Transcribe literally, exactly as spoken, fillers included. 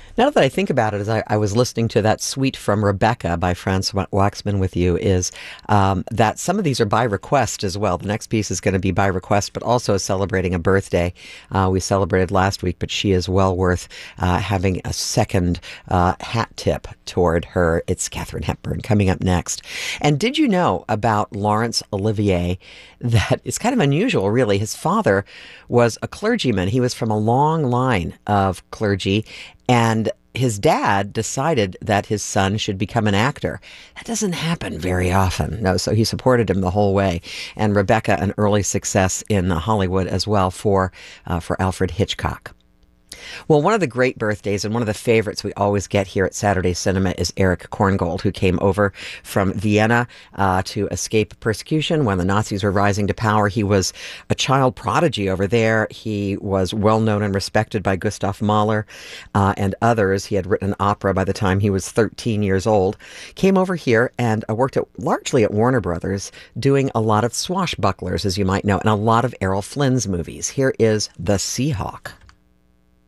Now that I think about it, as I, I was listening to that suite from Rebecca by Franz Wa- Waxman with you, is um, that some of these are by request as well. The next piece is going to be by request, but also celebrating a birthday. Uh, we celebrated last week, but she is well worth uh, having a second uh, hat tip toward her. It's Katharine Hepburn coming up next. And did you know about Laurence Olivier? That is kind of unusual, really. His father was a clergyman. He was from a long line of clergy, and his dad decided that his son should become an actor. That doesn't happen very often. No, so he supported him the whole way. And Rebecca, an early success in Hollywood as well for uh, for Alfred Hitchcock. Well, one of the great birthdays and one of the favorites we always get here at Saturday Cinema is Erich Korngold, who came over from Vienna uh, to escape persecution when the Nazis were rising to power. He was a child prodigy over there. He was well known and respected by Gustav Mahler uh, and others. He had written an opera by the time he was thirteen years old. Came over here and uh, worked at, largely at Warner Brothers, doing a lot of swashbucklers, as you might know, and a lot of Errol Flynn's movies. Here is The Seahawk.